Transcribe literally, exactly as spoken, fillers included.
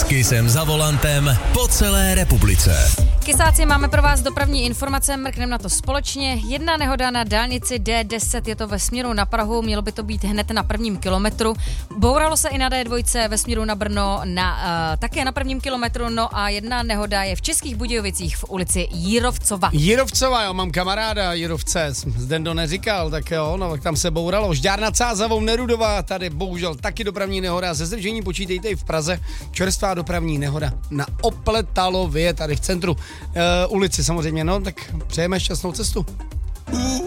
Kysem za volantem po celé republice. Kysáci, máme pro vás dopravní informace, mrkneme na to společně. Jedna nehoda na dálnici D deset, je to ve směru na Prahu, mělo by to být hned na prvním kilometru. Bouralo se i na D dva ve směru na Brno, na, uh, také na prvním kilometru, no a jedna nehoda je v Českých Budějovicích v ulici Jírovcova. Jírovcova, jo, mám kamaráda Jírovce, Zdendo neříkal, tak jo, no, tam se bouralo. Žďár nad Sázavou, Nerudová, tady bohužel taky dopravní nehoda, ze zdržení počítejte i v Praze, čerstvá dopravní nehoda na Opletalově, tady v centru uh, ulici samozřejmě, no, tak přejeme šťastnou cestu.